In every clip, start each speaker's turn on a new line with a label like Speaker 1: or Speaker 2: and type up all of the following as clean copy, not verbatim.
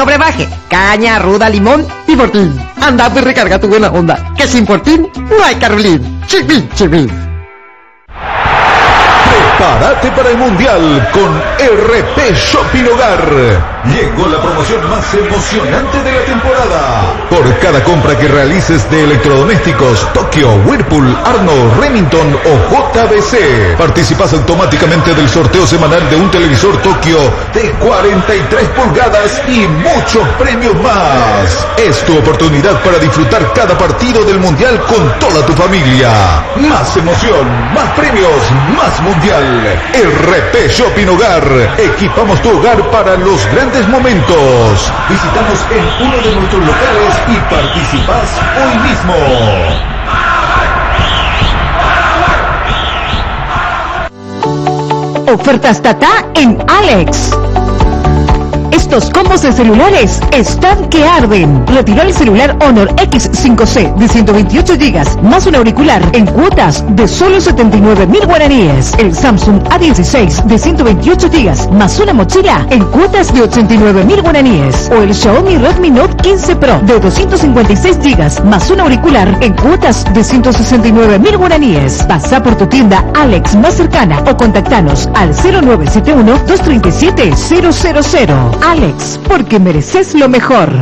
Speaker 1: Vino Brebaje, caña, ruda, limón y Fortín. Anda, pues recarga tu buena onda, que sin Fortín no hay Carolín. Chibi, chibi.
Speaker 2: Prepárate para el Mundial con RP Shopping Hogar. Llegó la promoción más emocionante de la temporada. Por cada compra que realices de electrodomésticos Tokio, Whirlpool, Arno, Remington o JBC, participas automáticamente del sorteo semanal de un televisor Tokio de 43 pulgadas y muchos premios más. Es tu oportunidad para disfrutar cada partido del Mundial con toda tu familia. Más emoción, más premios, más Mundial. RP Shopping Hogar. Equipamos tu hogar para los grandes momentos. Visítanos en uno de nuestros locales y participás hoy mismo.
Speaker 3: Ofertas Tata en Alex. Estos combos de celulares están que arden. Retira el celular Honor X5C de 128 GB más un auricular en cuotas de solo 79.000 guaraníes. El Samsung A16 de 128 GB más una mochila en cuotas de 89.000 guaraníes. O el Xiaomi Redmi Note 15 Pro de 256 GB más un auricular en cuotas de 169.000 guaraníes. Pasa por tu tienda Alex más cercana o contactanos al 0971-237-000. Alex, porque mereces lo mejor.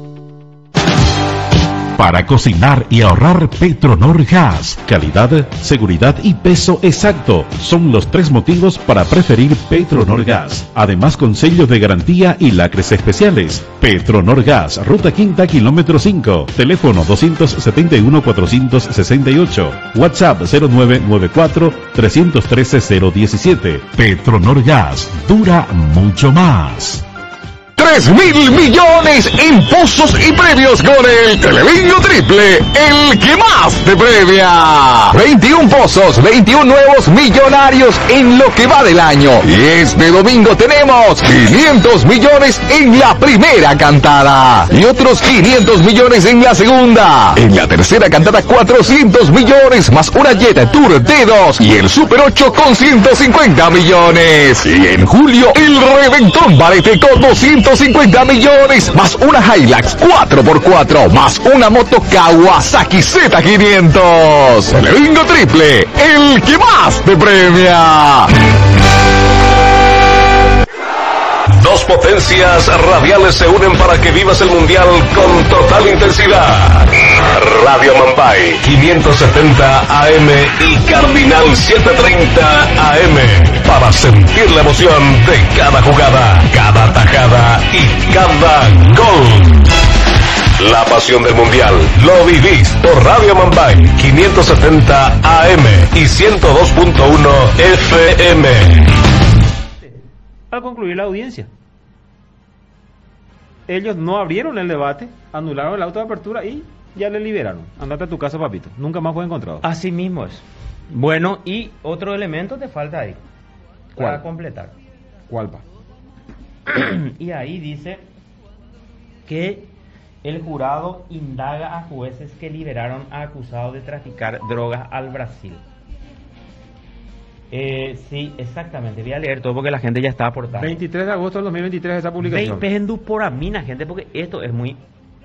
Speaker 4: Para cocinar y ahorrar, Petronor Gas. Calidad, seguridad y peso exacto son los 3 motivos para preferir Petronor Gas. Además con sellos de garantía y lacres especiales. Petronor Gas, Ruta Quinta, kilómetro 5. Teléfono 271-468. WhatsApp 0994-313-017. Petronor Gas, dura mucho más.
Speaker 2: 3.000 millones en pozos y premios con el Telebingo Triple, el que más te premia. 21 pozos, 21 nuevos millonarios en lo que va del año. Y este domingo tenemos 500 millones en la primera cantada y otros 500 millones en la segunda. En la tercera cantada 400 millones más una Jetta Tour D2 y el Super 8 con 150 millones. Y en julio el reventón Barete con 250 millones más una Hilux 4x4 más una moto Kawasaki Z500. Telebingo Triple, el que más te premia. Dos potencias radiales se unen para que vivas el Mundial con total intensidad. Radio Mambay 570 AM y Cardinal 730 AM para sentir la emoción de cada jugada, cada tajada y cada gol. La pasión del Mundial lo vivís por Radio Mambay 570 AM y 102.1 FM.
Speaker 5: Al concluir la audiencia, ellos no abrieron el debate, anularon el auto de apertura y ya le liberaron. Andate a tu casa, papito. Nunca más fue encontrado.
Speaker 6: Así mismo es. Bueno, y otro elemento te falta ahí.
Speaker 5: ¿Cuál?
Speaker 6: Para completar.
Speaker 5: ¿Cuál, pa?
Speaker 6: Y ahí dice que el jurado indaga a jueces que liberaron a acusados de traficar drogas al Brasil. Sí, exactamente. Voy a leer todo porque la gente ya está aportando.
Speaker 5: 23 de agosto del 2023 esa publicación.
Speaker 6: Penduporamina, gente, porque esto es muy...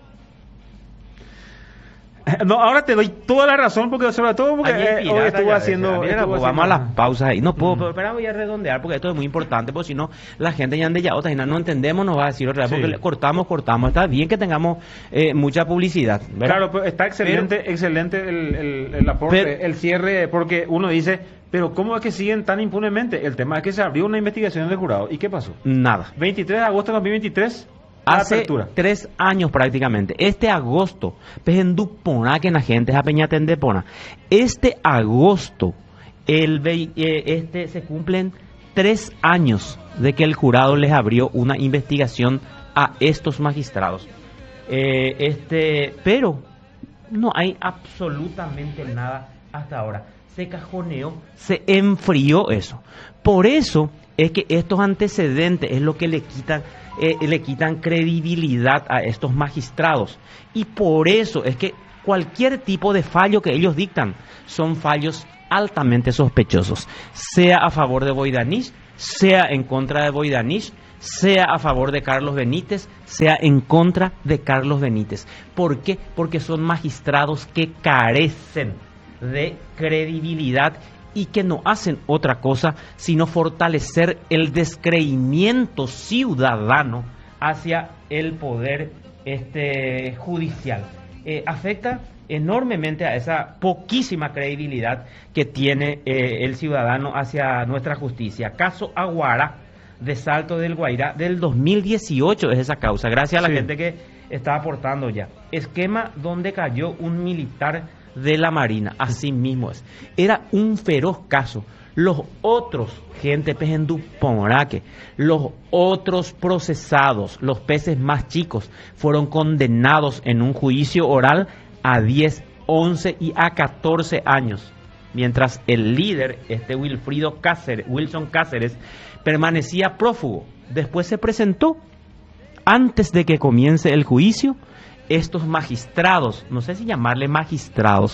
Speaker 5: No, ahora te doy toda la razón, porque sobre todo porque hoy estuvo haciendo...
Speaker 6: Vamos a las pausas ahí. No puedo, pero voy a redondear porque esto es muy importante, porque si no, la gente ya ande ya otra, no entendemos, nos va a decir otra vez, porque cortamos. Está bien que tengamos mucha publicidad, ¿verdad?
Speaker 5: Claro, pues está excelente el aporte, el cierre, porque uno dice, pero ¿cómo es que siguen tan impunemente? El tema es que se abrió una investigación del jurado. ¿Y qué pasó?
Speaker 6: Nada.
Speaker 5: 23 de agosto de 2023...
Speaker 6: Hace 3 años prácticamente. Este agosto, que la gente es a Peñatendepona. Este agosto, se cumplen 3 años de que el jurado les abrió una investigación a estos magistrados. Pero no hay absolutamente nada hasta ahora. Se cajoneó, se enfrió eso. Por eso es que estos antecedentes es lo que le quitan credibilidad a estos magistrados, y por eso es que cualquier tipo de fallo que ellos dictan son fallos altamente sospechosos, sea a favor de Voidanich, sea en contra de Voidanich, sea a favor de Carlos Benítez, sea en contra de Carlos Benítez. ¿Por qué? Porque son magistrados que carecen de credibilidad y que no hacen otra cosa sino fortalecer el descreimiento ciudadano hacia el poder judicial. Afecta enormemente a esa poquísima credibilidad que tiene el ciudadano hacia nuestra justicia. Caso Aguara de Salto del Guairá del 2018 es esa causa, gracias a la gente que está aportando ya. Esquema donde cayó un militar de la Marina, así mismo es. Era un feroz caso. Los otros, gente Pejendú Pomoraque, los otros procesados, los peces más chicos, fueron condenados en un juicio oral a 10, 11 y a 14 años. Mientras el líder, Wilson Cáceres, permanecía prófugo. Después se presentó, antes de que comience el juicio, estos magistrados, no sé si llamarle magistrados,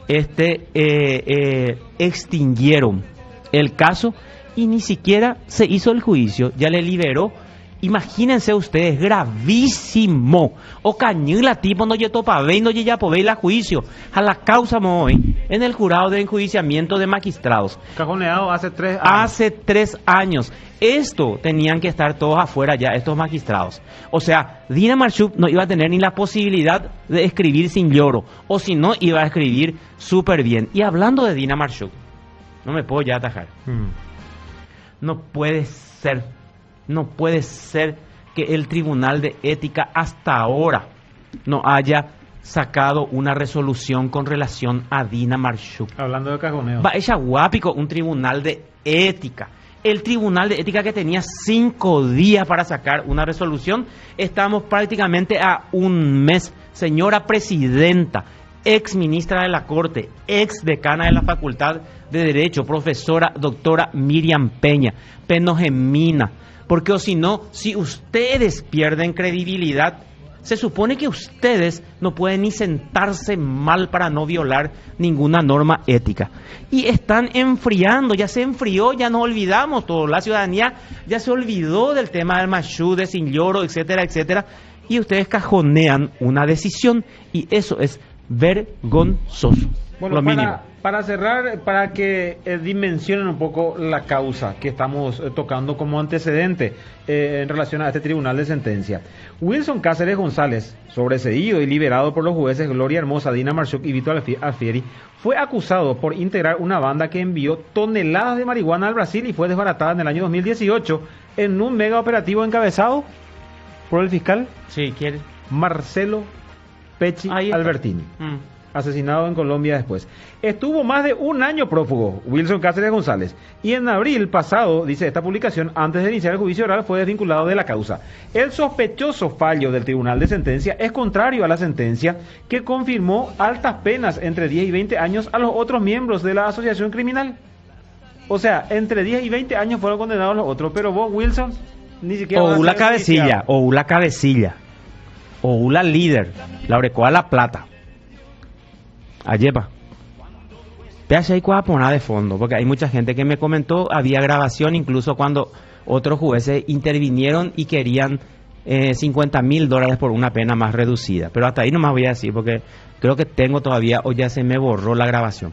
Speaker 6: extinguieron el caso y ni siquiera se hizo el juicio, ya le liberó. Imagínense ustedes, gravísimo. O cañula tipo no ye topa ve no ye ya po ve la juicio a la causa hoy en el jurado de enjuiciamiento de magistrados.
Speaker 5: Cajoneado hace 3 años.
Speaker 6: Hace 3 años. Esto tenían que estar todos afuera ya, estos magistrados. O sea, Dina Marchuk no iba a tener ni la posibilidad de escribir sin lloro, o si no, iba a escribir súper bien. Y hablando de Dina Marchuk, no me puedo ya atajar. No puede ser que el Tribunal de Ética hasta ahora no haya sacado una resolución con relación a Dina Marchuk.
Speaker 5: Hablando de cajoneo.
Speaker 6: Va ella guapico, un Tribunal de Ética. El Tribunal de Ética que tenía 5 días para sacar una resolución. Estamos prácticamente a un mes. Señora Presidenta, ex ministra de la Corte, ex decana de la Facultad de Derecho, profesora doctora Miriam Peña, penogemina. Porque o si no, si ustedes pierden credibilidad, se supone que ustedes no pueden ni sentarse mal para no violar ninguna norma ética. Y están enfriando, ya se enfrió, ya nos olvidamos todo. La ciudadanía ya se olvidó del tema del Marchuk, de Sin Lloro, etcétera, etcétera. Y ustedes cajonean una decisión y eso es vergonzoso.
Speaker 5: Bueno,
Speaker 6: lo mínimo.
Speaker 5: Para cerrar, para que dimensionen un poco la causa que estamos tocando como antecedente en relación a este tribunal de sentencia. Wilson Cáceres González, sobreseído y liberado por los jueces Gloria Hermosa, Dina Marchuk y Vito Alfieri, fue acusado por integrar una banda que envió toneladas de marihuana al Brasil y fue desbaratada en el año 2018 en un mega operativo encabezado por el fiscal Marcelo Pecci Albertini. Asesinado en Colombia después. Estuvo más de un año prófugo Wilson Cáceres González y en abril pasado, dice esta publicación, antes de iniciar el juicio oral fue desvinculado de la causa. El sospechoso fallo del Tribunal de Sentencia es contrario a la sentencia que confirmó altas penas entre 10 y 20 años a los otros miembros de la asociación criminal. O sea, entre 10 y 20 años fueron condenados los otros, pero vos, Wilson, ni siquiera...
Speaker 6: O la cabecilla, o la líder, la Orecoa La Plata. Ayepa. Veas ahí cuál poner de fondo, porque hay mucha gente que me comentó, había grabación incluso cuando otros jueces intervinieron y querían $50,000 por una pena más reducida. Pero hasta ahí no más voy a decir, porque creo que tengo todavía, o ya se me borró la grabación.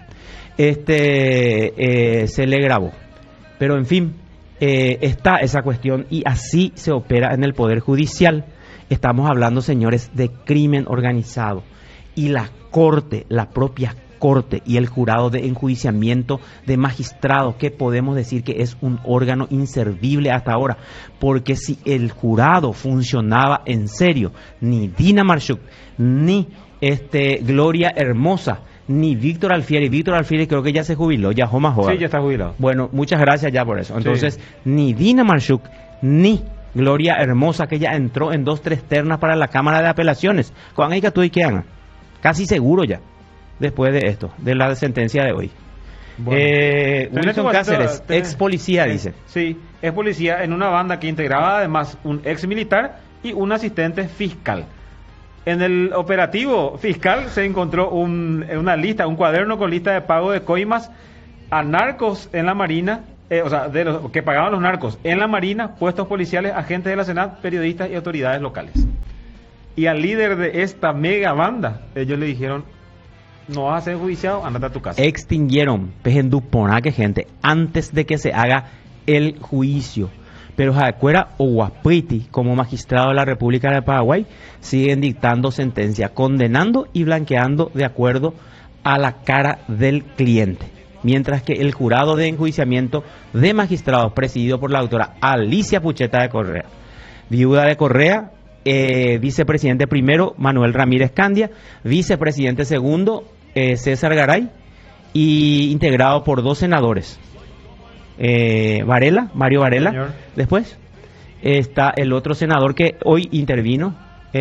Speaker 6: Se le grabó. Pero en fin, está esa cuestión y así se opera en el Poder Judicial. Estamos hablando, señores, de crimen organizado. Y la Corte, la propia Corte y el jurado de enjuiciamiento de magistrados, que podemos decir que es un órgano inservible hasta ahora, porque si el jurado funcionaba en serio, ni Dina Marchuk, ni Gloria Hermosa, ni Víctor Alfieri creo que ya se jubiló, ya Joma Joga.
Speaker 5: Sí, ya está jubilado.
Speaker 6: Bueno, muchas gracias ya por eso. Entonces, ni Dina Marchuk, ni Gloria Hermosa, que ya entró en 2-3 ternas para la Cámara de Apelaciones. Con ahí que tú y que hagan. Casi seguro ya, después de esto, de la sentencia de hoy. Bueno, Wilson Cáceres, ex policía, dice.
Speaker 5: Sí, es policía en una banda que integraba además un ex militar y un asistente fiscal. En el operativo fiscal se encontró una lista, un cuaderno con lista de pago de coimas a narcos en la Marina o sea, de los que pagaban los narcos en la Marina, puestos policiales, agentes de la Senat, periodistas y autoridades locales. Y al líder de esta mega banda, ellos le dijeron, no vas a ser enjuiciado, andate a tu casa.
Speaker 6: Extinguieron Pejenduponaque, gente, antes de que se haga el juicio. Pero Jacuera o Guapiti, como magistrado de la República de Paraguay, siguen dictando sentencia, condenando y blanqueando de acuerdo a la cara del cliente. Mientras que el jurado de enjuiciamiento de magistrados, presidido por la doctora Alicia Pucheta de Correa, viuda de Correa, vicepresidente primero Manuel Ramírez Candia, vicepresidente segundo César Garay, y integrado por 2 senadores. Mario Varela.
Speaker 5: Señor.
Speaker 6: Después está el otro senador que hoy intervino,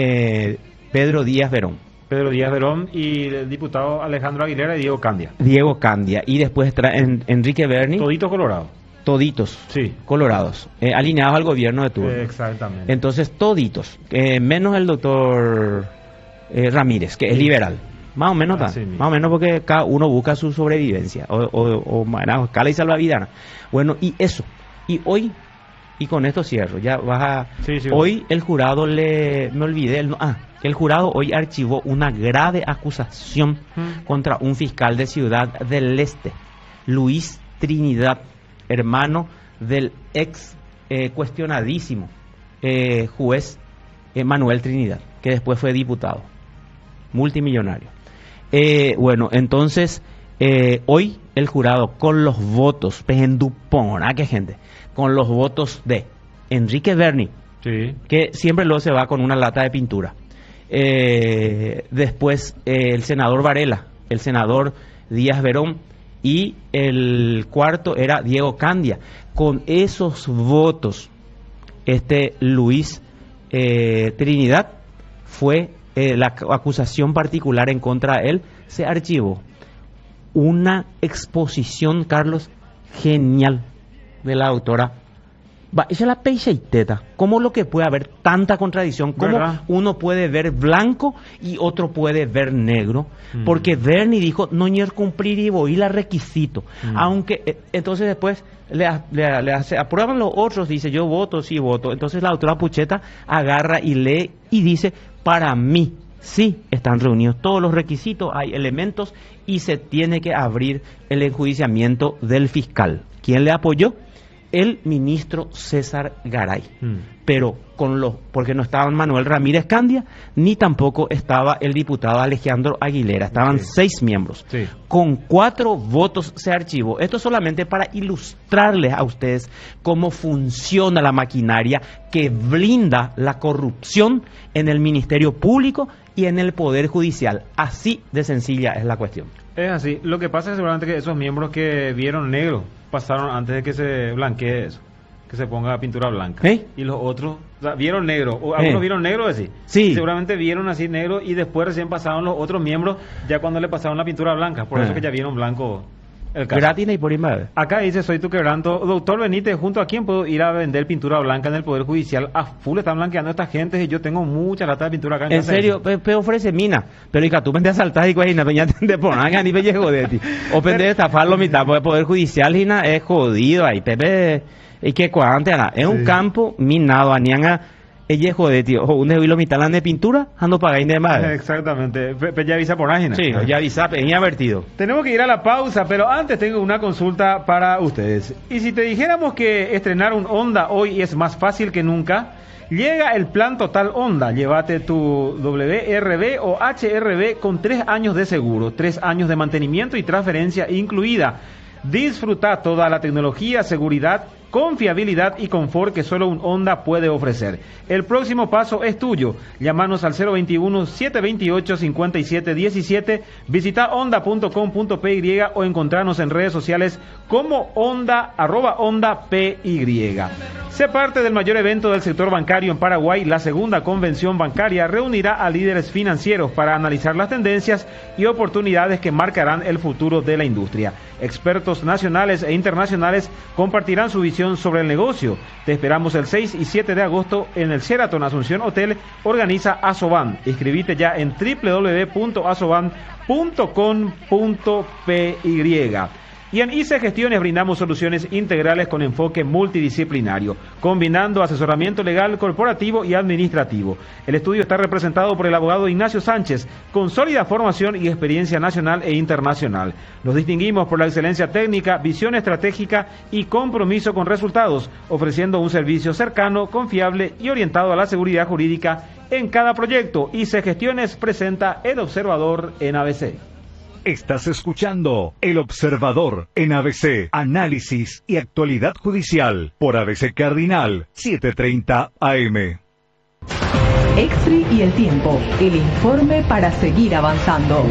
Speaker 6: Pedro Díaz Verón.
Speaker 5: Pedro Díaz Verón y el diputado Alejandro Aguilera y Diego Candia.
Speaker 6: Diego Candia. Y después Enrique Berni.
Speaker 5: Toditos colorados.
Speaker 6: Toditos.
Speaker 5: Sí.
Speaker 6: Colorados. Alineados al gobierno de turno.
Speaker 5: Exactamente.
Speaker 6: Entonces, toditos. Menos el doctor Ramírez, que es liberal. Más o menos, más o menos, porque cada uno busca su sobrevivencia o escala y salvavidas. Bueno, y eso. Y hoy, y con esto cierro, ya vas a...
Speaker 5: Sí,
Speaker 6: hoy el jurado me olvidé, el jurado hoy archivó una grave acusación contra un fiscal de Ciudad del Este, Luis Trinidad, hermano del ex cuestionadísimo juez Manuel Trinidad, que después fue diputado, multimillonario. Bueno, entonces, hoy el jurado, con los votos, qué gente, con los votos de Enrique Berni,
Speaker 5: Sí.
Speaker 6: que siempre luego se va con una lata de pintura. Después, el senador Varela, el senador Díaz Verón, y el cuarto era Diego Candia. Con esos votos, Luis Trinidad fue... la acusación particular en contra de él, se archivó. Una exposición, Carlos, genial de la doctora. Ella la peixa y teta. ¿Cómo lo que puede haber tanta contradicción? ¿Cómo uno puede ver blanco y otro puede ver negro? Porque Berni dijo, no ni cumplir y voy la requisito. Aunque, entonces después le aprueban los otros, dice yo voto, sí voto. Entonces la doctora Pucheta agarra y lee y dice, para mí, sí están reunidos todos los requisitos, hay elementos y se tiene que abrir el enjuiciamiento del fiscal. ¿Quién le apoyó? El ministro César Garay. Pero porque no estaba Manuel Ramírez Candia, ni tampoco estaba el diputado Alejandro Aguilera. Estaban 6 miembros.
Speaker 5: Sí.
Speaker 6: Con 4 votos se archivó. Esto solamente para ilustrarles a ustedes cómo funciona la maquinaria que blinda la corrupción en el Ministerio Público y en el Poder Judicial. Así de sencilla es la cuestión.
Speaker 5: Es así. Lo que pasa es seguramente que esos miembros que vieron negro pasaron antes de que se blanquee eso, que se ponga pintura blanca. Y los otros, o sea, vieron negro, o algunos vieron negro así.
Speaker 6: Sí.
Speaker 5: Seguramente vieron así negro y después recién pasaron los otros miembros ya cuando le pasaron la pintura blanca, por eso que ya vieron blanco el caso.
Speaker 6: Gratis y por invade.
Speaker 5: Acá dice, soy tu quebranto. Doctor Benítez, ¿junto a quién puedo ir a vender pintura blanca en el Poder Judicial? A full están blanqueando esta gente y yo tengo mucha lata de pintura acá en
Speaker 6: En serio, pero ofrece mina. Pero y que tú me a saltar y cuajina, peña te ponan ni pellejo de ti. O pende de estafarlo mitad, porque el Poder Judicial hina es jodido ahí. Pepe, y que cuante, Ana. Es un campo minado, anianga. Ella jode, tío. Un desvilo mitad de pintura, ando pagando de madre.
Speaker 5: Exactamente. Ya avisa por página.
Speaker 6: Sí, ya avisa, peña advertido.
Speaker 5: Tenemos que ir a la pausa, pero antes tengo una consulta para ustedes. Y si te dijéramos que estrenar un Honda hoy es más fácil que nunca, llega el plan Total Honda. Llévate tu WRB o HRB con 3 años de seguro, 3 años de mantenimiento y transferencia incluida. Disfruta toda la tecnología, seguridad, confiabilidad y confort que solo un Honda puede ofrecer. El próximo paso es tuyo. Llámanos al 021-728-5717, visita honda.com.py o encontrarnos en redes sociales como Honda, @HondaPY. Sé parte del mayor evento del sector bancario en Paraguay. La segunda convención bancaria reunirá a líderes financieros para analizar las tendencias y oportunidades que marcarán el futuro de la industria. Expertos nacionales e internacionales compartirán su visión sobre el negocio. Te esperamos el 6 y 7 de agosto en el Sheraton Asunción Hotel. Organiza Asoban. Inscribite ya en www.asoban.com.py. Y en IC Gestiones brindamos soluciones integrales con enfoque multidisciplinario, combinando asesoramiento legal, corporativo y administrativo. El estudio está representado por el abogado Ignacio Sánchez, con sólida formación y experiencia nacional e internacional. Nos distinguimos por la excelencia técnica, visión estratégica y compromiso con resultados, ofreciendo un servicio cercano, confiable y orientado a la seguridad jurídica en cada proyecto. IC Gestiones presenta El Observador en ABC.
Speaker 7: Estás escuchando El Observador en ABC, análisis y actualidad judicial por ABC Cardinal 7:30 AM.
Speaker 3: Exri y el tiempo, el informe para seguir avanzando.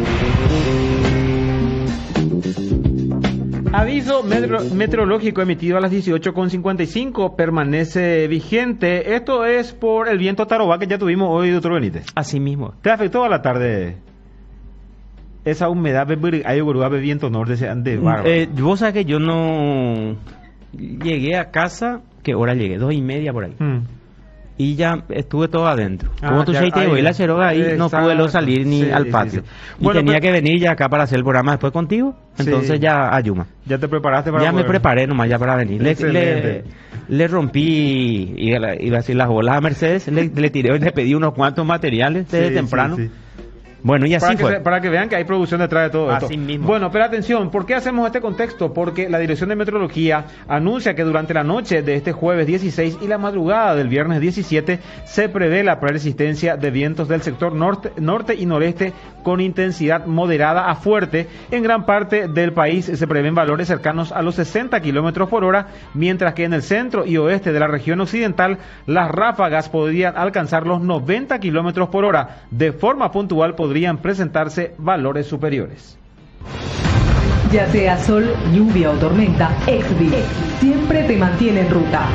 Speaker 5: Aviso meteorológico emitido a las 18:55 permanece vigente. Esto es por el viento Tarobá que ya tuvimos hoy, doctor Benítez.
Speaker 6: Así mismo.
Speaker 5: ¿Te afectó a la tarde esa humedad? Hay viento norte de bárbaro.
Speaker 6: Vos sabés que yo no llegué a casa, ¿qué hora llegué? 2:30 por ahí. Y ya estuve todo adentro. Como tú sabes, voy la cheroga ahí, no pude salir ni al patio.
Speaker 5: Sí.
Speaker 6: Y
Speaker 5: Bueno,
Speaker 6: tenía que venir ya acá para hacer el programa después contigo. Entonces ya ayuma.
Speaker 5: ¿Ya te preparaste para
Speaker 6: Ya me
Speaker 5: poder?
Speaker 6: preparé nomás ya para venir.
Speaker 5: Excelente.
Speaker 6: Le rompí, iba a decir, las bolas a Mercedes, le tiré y le pedí unos cuantos materiales desde
Speaker 5: Sí,
Speaker 6: temprano.
Speaker 5: sí.
Speaker 6: Bueno, y así fue.
Speaker 5: Para que vean que hay producción detrás de todo esto.
Speaker 6: Así mismo.
Speaker 5: Bueno, pero atención, ¿por qué hacemos este contexto? Porque la Dirección de Meteorología anuncia que durante la noche de este jueves 16 y la madrugada del viernes 17 se prevé la persistencia de vientos del sector norte y noreste con intensidad moderada a fuerte. En gran parte del país se prevén valores cercanos a los 60 kilómetros por hora, mientras que en el centro y oeste de la región occidental las ráfagas podrían alcanzar los 90 kilómetros por hora. De forma puntual podrían presentarse valores superiores.
Speaker 3: Ya sea sol, lluvia o tormenta, Exvi siempre te mantiene en ruta.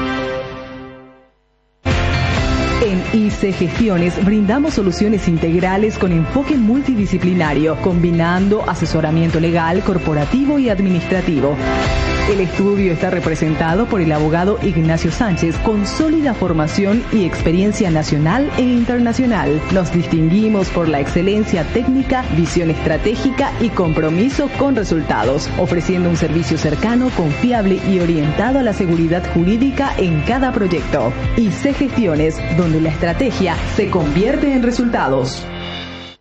Speaker 3: En IC Gestiones brindamos soluciones integrales con enfoque multidisciplinario, combinando asesoramiento legal, corporativo y administrativo. El estudio está representado por el abogado Ignacio Sánchez, con sólida formación y experiencia nacional e internacional. Nos distinguimos por la excelencia técnica, visión estratégica y compromiso con resultados, ofreciendo un servicio cercano, confiable y orientado a la seguridad jurídica en cada proyecto. IC Gestiones, donde la estrategia se convierte en resultados.